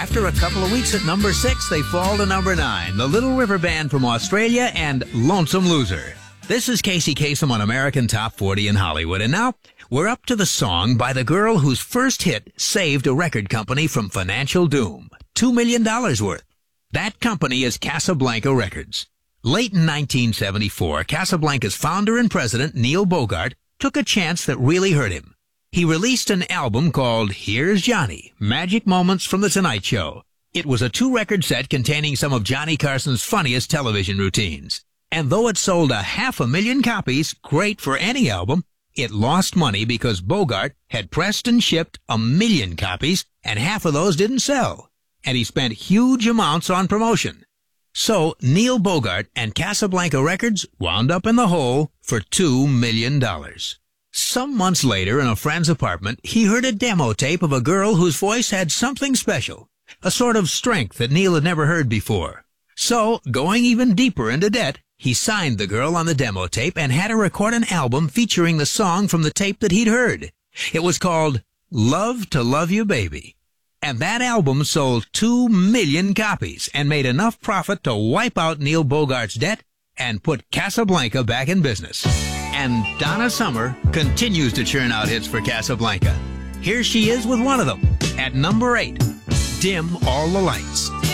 after a couple of weeks at number 6, they fall to number 9. The Little River Band from Australia and Lonesome Loser. This is Casey Kasem on American Top 40 in Hollywood. And now, we're up to the song by the girl whose first hit saved a record company from financial doom. $2 million worth. That company is Casablanca Records. Late in 1974, Casablanca's founder and president, Neil Bogart, took a chance that really hurt him. He released an album called Here's Johnny, Magic Moments from The Tonight Show. It was a 2-record set containing some of Johnny Carson's funniest television routines. And though it sold 500,000 copies, great for any album, it lost money because Bogart had pressed and shipped 1 million copies, and half of those didn't sell. And he spent huge amounts on promotion. So Neil Bogart and Casablanca Records wound up in the hole for $2 million. Some months later, in a friend's apartment, he heard a demo tape of a girl whose voice had something special, a sort of strength that Neil had never heard before. So, going even deeper into debt, he signed the girl on the demo tape and had her record an album featuring the song from the tape that he'd heard. It was called Love to Love You Baby. And that album sold 2 million copies and made enough profit to wipe out Neil Bogart's debt and put Casablanca back in business. And Donna Summer continues to churn out hits for Casablanca. Here she is with one of them, at number 8, Dim All the Lights.